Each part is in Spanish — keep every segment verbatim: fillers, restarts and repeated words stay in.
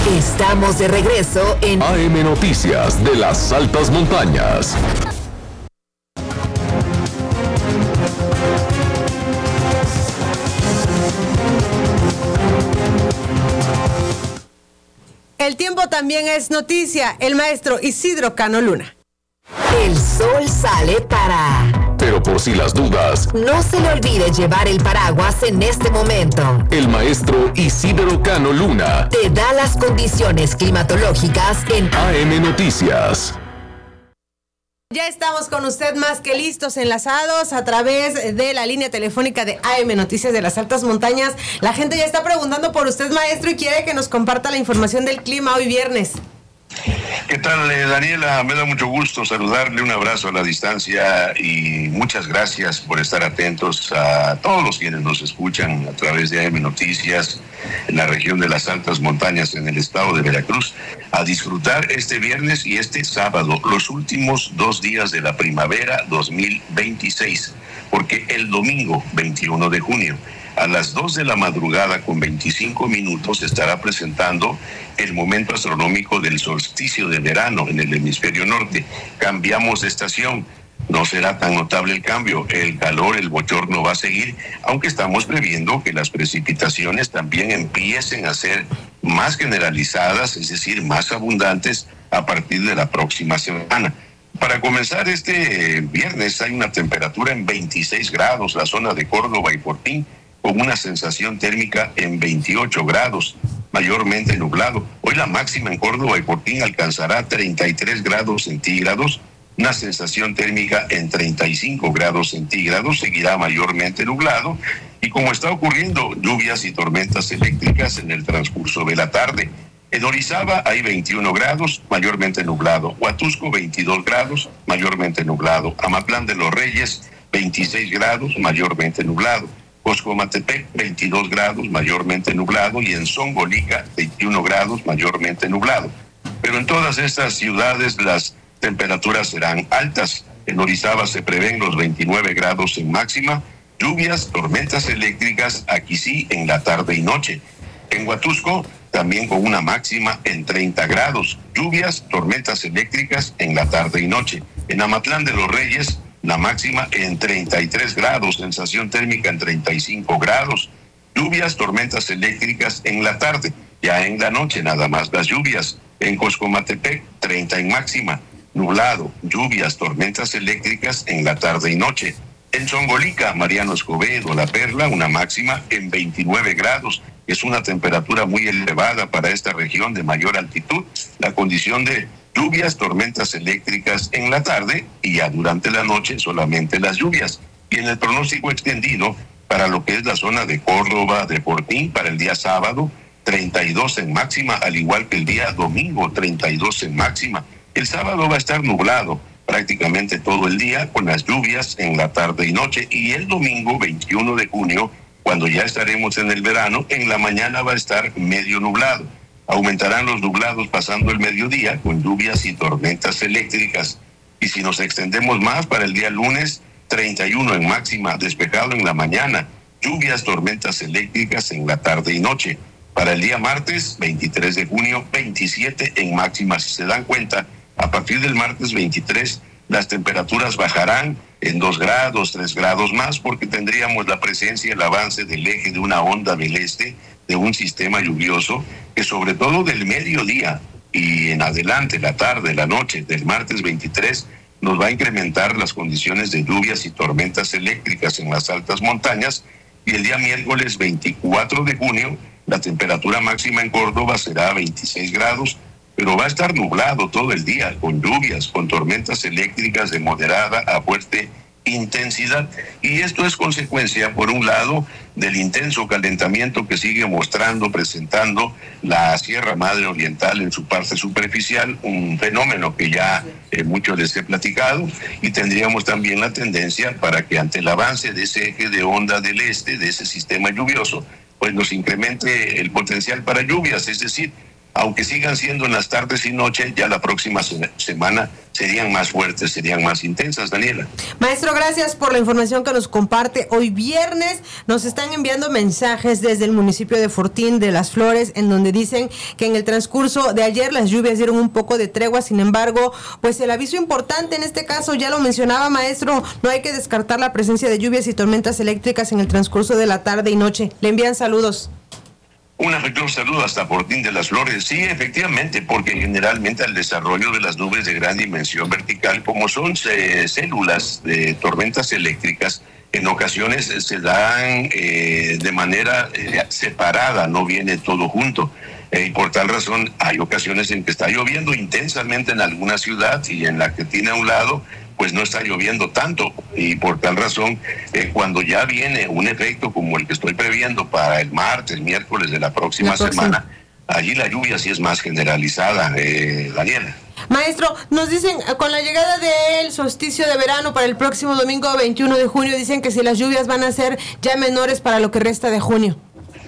Estamos de regreso en A M Noticias de las Altas Montañas. El tiempo también es noticia. El maestro Isidro Cano Luna. El sol sale para... Pero por si las dudas, no se le olvide llevar el paraguas en este momento. El maestro Isidro Cano Luna te da las condiciones climatológicas en A M Noticias. Ya estamos con usted más que listos, enlazados a través de la línea telefónica de A M Noticias de las Altas Montañas. La gente ya está preguntando por usted, maestro, y quiere que nos comparta la información del clima hoy viernes. ¿Qué tal, eh, Daniela? Me da mucho gusto saludarle, un abrazo a la distancia y muchas gracias por estar atentos a todos los quienes nos escuchan a través de A M Noticias en la región de las Altas Montañas en el estado de Veracruz, a disfrutar este viernes y este sábado, los últimos dos días de la primavera dos mil veintiséis, porque el domingo veintiuno de junio a las dos de la madrugada con veinticinco minutos se estará presentando el momento astronómico del solsticio de verano en el hemisferio norte. Cambiamos de estación. No será tan notable el cambio. El calor, el bochorno va a seguir, aunque estamos previendo que las precipitaciones también empiecen a ser más generalizadas, es decir, más abundantes a partir de la próxima semana. Para comenzar este viernes hay una temperatura en veintiséis grados, la zona de Córdoba y Fortín, con una sensación térmica en veintiocho grados, mayormente nublado. Hoy la máxima en Córdoba y Fortín alcanzará treinta y tres grados centígrados, una sensación térmica en treinta y cinco grados centígrados, seguirá mayormente nublado y, como está ocurriendo, lluvias y tormentas eléctricas en el transcurso de la tarde. En Orizaba hay veintiuno grados, mayormente nublado. Huatusco veintidós grados, mayormente nublado. Amatlán de los Reyes veintiséis grados, mayormente nublado. Coscomatepec veintidós grados, mayormente nublado, y en Zongolica veintiuno grados, mayormente nublado. Pero en todas estas ciudades las temperaturas serán altas. En Orizaba se prevén los veintinueve grados en máxima, lluvias, tormentas eléctricas, aquí sí, en la tarde y noche. En Huatusco también con una máxima en treinta grados, lluvias, tormentas eléctricas en la tarde y noche. En Amatlán de los Reyes, la máxima en treinta y tres grados, sensación térmica en treinta y cinco grados, lluvias, tormentas eléctricas en la tarde, ya en la noche nada más las lluvias. En Coscomatepec, treinta en máxima, nublado, lluvias, tormentas eléctricas en la tarde y noche. En Zongolica, Mariano Escobedo, La Perla, una máxima en veintinueve grados, es una temperatura muy elevada para esta región de mayor altitud, la condición de lluvias, tormentas eléctricas en la tarde y ya durante la noche solamente las lluvias. Y en el pronóstico extendido para lo que es la zona de Córdoba, de Fortín, para el día sábado, treinta y dos en máxima, al igual que el día domingo, treinta y dos en máxima. El sábado va a estar nublado prácticamente todo el día, con las lluvias en la tarde y noche, y el domingo veintiuno de junio, cuando ya estaremos en el verano, en la mañana va a estar medio nublado. Aumentarán los nublados pasando el mediodía con lluvias y tormentas eléctricas. Y si nos extendemos más, para el día lunes, treinta y uno en máxima, despejado en la mañana, lluvias, tormentas eléctricas en la tarde y noche. Para el día martes, veintitrés de junio, veintisiete en máxima. Si se dan cuenta, a partir del martes veintitrés, las temperaturas bajarán en dos grados, tres grados más, porque tendríamos la presencia y el avance del eje de una onda del este, de un sistema lluvioso, que sobre todo del mediodía y en adelante, la tarde, la noche del martes veintitrés, nos va a incrementar las condiciones de lluvias y tormentas eléctricas en las altas montañas, y el día miércoles veinticuatro de junio, la temperatura máxima en Córdoba será veintiséis grados, pero va a estar nublado todo el día, con lluvias, con tormentas eléctricas de moderada a fuerte intensidad. Y esto es consecuencia, por un lado, del intenso calentamiento que sigue mostrando, presentando la Sierra Madre Oriental en su parte superficial, un fenómeno que ya eh, mucho les he platicado, y tendríamos también la tendencia para que ante el avance de ese eje de onda del este, de ese sistema lluvioso, pues nos incremente el potencial para lluvias, es decir, aunque sigan siendo en las tardes y noches, ya la próxima se- semana serían más fuertes, serían más intensas, Daniela. Maestro, gracias por la información que nos comparte. Hoy viernes nos están enviando mensajes desde el municipio de Fortín de Las Flores, en donde dicen que en el transcurso de ayer las lluvias dieron un poco de tregua. Sin embargo, pues el aviso importante en este caso, ya lo mencionaba, maestro, no hay que descartar la presencia de lluvias y tormentas eléctricas en el transcurso de la tarde y noche. Le envían saludos. Un afectuoso saludo hasta Fortín de las Flores. Sí, efectivamente, porque generalmente el desarrollo de las nubes de gran dimensión vertical, como son eh, células de tormentas eléctricas, en ocasiones eh, se dan eh, de manera eh, separada, no viene todo junto. Eh, y por tal razón hay ocasiones en que está lloviendo intensamente en alguna ciudad y en la que tiene a un lado pues no está lloviendo tanto, y por tal razón eh, cuando ya viene un efecto como el que estoy previendo para el martes, miércoles de la próxima, la próxima. semana, allí la lluvia sí es más generalizada, eh, Daniela. Maestro, nos dicen, con la llegada del solsticio de verano para el próximo domingo veintiuno de junio, dicen que si las lluvias van a ser ya menores para lo que resta de junio.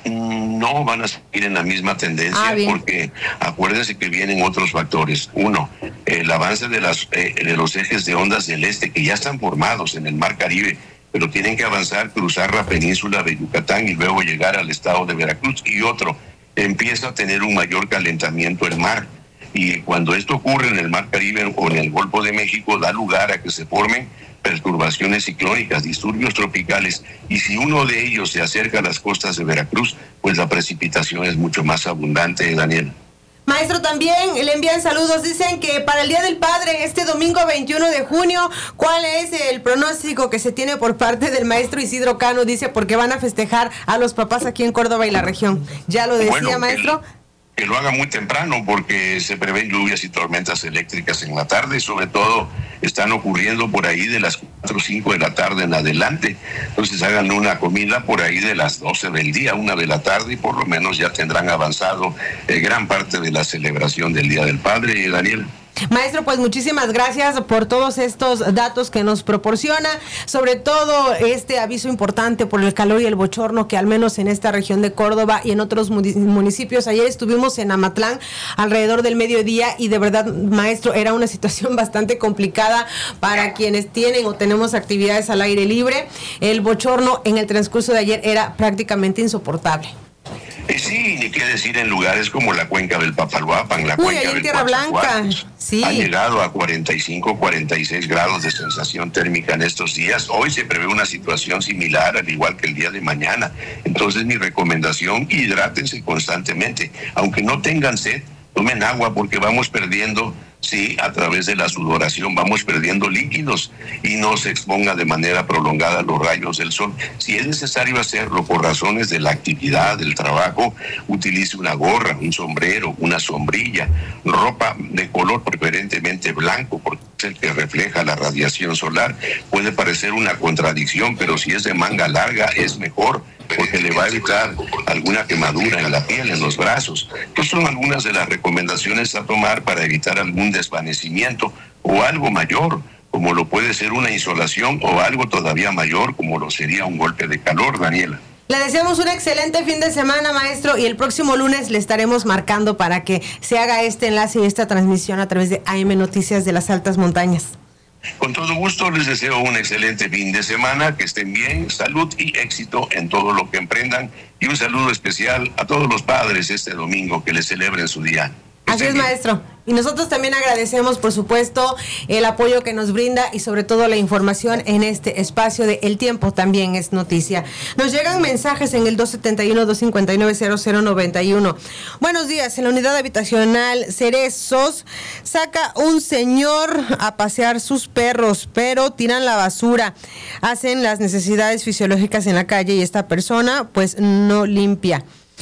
No van a seguir en la misma tendencia, ah, porque acuérdense que vienen otros factores. Uno, el avance de, las, eh, de los ejes de ondas del este que ya están formados en el Mar Caribe, pero tienen que avanzar, cruzar la península de Yucatán y luego llegar al estado de Veracruz. Y otro, empieza a tener un mayor calentamiento el mar. Y cuando esto ocurre en el Mar Caribe o en el Golfo de México, da lugar a que se formen perturbaciones ciclónicas, disturbios tropicales, y si uno de ellos se acerca a las costas de Veracruz, pues la precipitación es mucho más abundante, Daniel. Maestro, también le envían saludos, dicen que para el Día del Padre, este domingo veintiuno de junio, ¿cuál es el pronóstico que se tiene por parte del maestro Isidro Cano? Dice, porque van a festejar a los papás aquí en Córdoba y la región. ¿Ya lo decía, bueno, maestro? El... que lo haga muy temprano porque se prevén lluvias y tormentas eléctricas en la tarde, y sobre todo están ocurriendo por ahí de las cuatro o cinco de la tarde en adelante. Entonces hagan una comida por ahí de las doce del día, una de la tarde, y por lo menos ya tendrán avanzado eh, gran parte de la celebración del Día del Padre, Daniel. Maestro, pues muchísimas gracias por todos estos datos que nos proporciona, sobre todo este aviso importante por el calor y el bochorno que al menos en esta región de Córdoba y en otros municipios. Ayer estuvimos en Amatlán alrededor del mediodía y de verdad, maestro, era una situación bastante complicada para quienes tienen o tenemos actividades al aire libre. El bochorno en el transcurso de ayer era prácticamente insoportable. Eh, sí, ni qué decir en lugares como la cuenca del Papaloapan, la Uy, cuenca ahí en del Tierra Blanca, sí. Ha llegado a cuarenta y cinco, cuarenta y seis grados de sensación térmica en estos días. Hoy se prevé una situación similar, al igual que el día de mañana. Entonces, mi recomendación, hidrátense constantemente. Aunque no tengan sed, tomen agua porque vamos perdiendo, sí, a través de la sudoración vamos perdiendo líquidos y no se exponga de manera prolongada a los rayos del sol. Si es necesario hacerlo por razones de la actividad, del trabajo, utilice una gorra, un sombrero, una sombrilla, ropa de color preferentemente blanco, porque es el que refleja la radiación solar. Puede parecer una contradicción, pero si es de manga larga es mejor, porque le va a evitar alguna quemadura en la piel, en los brazos. Estas son algunas de las recomendaciones a tomar para evitar algún desvanecimiento o algo mayor, como lo puede ser una insolación, o algo todavía mayor, como lo sería un golpe de calor, Daniela. Le deseamos un excelente fin de semana, maestro, y el próximo lunes le estaremos marcando para que se haga este enlace y esta transmisión a través de A M Noticias de las Altas Montañas. Con todo gusto les deseo un excelente fin de semana, que estén bien, salud y éxito en todo lo que emprendan, y un saludo especial a todos los padres este domingo que les celebren su día. Así es, maestro. Y nosotros también agradecemos, por supuesto, el apoyo que nos brinda y sobre todo la información en este espacio de El Tiempo también es noticia. Nos llegan mensajes en el dos siete uno, dos cinco nueve, cero cero nueve uno. Buenos días. En la unidad habitacional Cerezos saca un señor a pasear sus perros, pero tiran la basura. Hacen las necesidades fisiológicas en la calle y esta persona pues no limpia.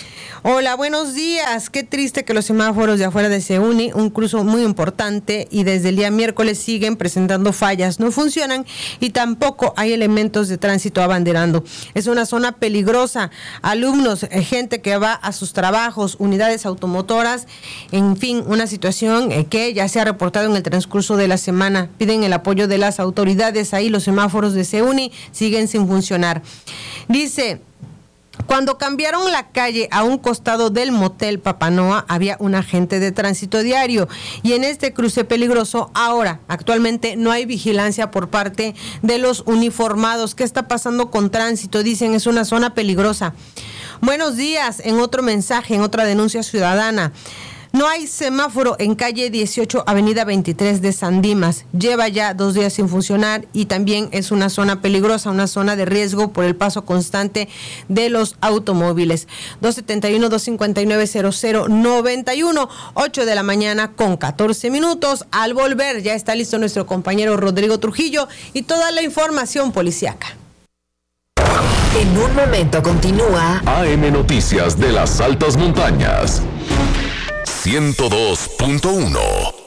Hola, buenos días. Qué triste que los semáforos de afuera de Seuni, un cruce muy importante, y desde el día miércoles siguen presentando fallas. No funcionan y tampoco hay elementos de tránsito abanderando. Es una zona peligrosa. Alumnos, gente que va a sus trabajos, unidades automotoras, en fin, una situación que ya se ha reportado en el transcurso de la semana. Piden el apoyo de las autoridades. Ahí los semáforos de Seuni siguen sin funcionar. Dice... Cuando cambiaron la calle a un costado del motel Papanoa, había un agente de tránsito diario. Y en este cruce peligroso, ahora, actualmente, no hay vigilancia por parte de los uniformados. ¿Qué está pasando con tránsito? Dicen, es una zona peligrosa. Buenos días. En otro mensaje, en otra denuncia ciudadana. No hay semáforo en calle dieciocho, avenida veintitrés de San Dimas. Lleva ya dos días sin funcionar y también es una zona peligrosa, una zona de riesgo por el paso constante de los automóviles. dos setenta y uno, dos cincuenta y nueve, cero cero noventa y uno, ocho de la mañana con catorce minutos. Al volver ya está listo nuestro compañero Rodrigo Trujillo y toda la información policíaca. En un momento continúa A M Noticias de las Altas Montañas. ciento dos punto uno